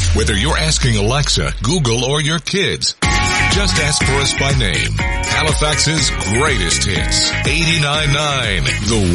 Whether you're asking Alexa, Google, or your kids, just ask for us by name. Halifax's greatest hits. 89.9 The